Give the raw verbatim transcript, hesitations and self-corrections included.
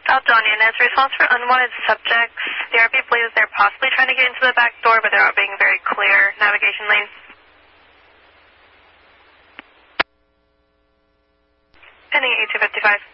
Aldonian, as a response for unwanted subjects, the R P believes they're possibly trying to get into the back door, but they're not being very clear navigation lanes. Pending eight two five five.